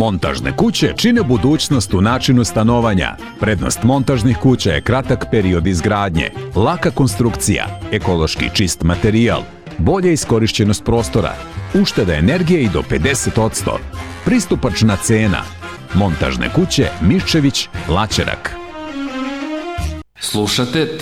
Montažne kuće čine budućnost u načinu stanovanja. Prednost montažnih kuća je kratak period izgradnje, laka konstrukcija, ekološki čist materijal, bolja iskorišćenost prostora, ušteda energije i do 50%, pristupačna cena. Montažne kuće Miščević, Laćerak. Slušate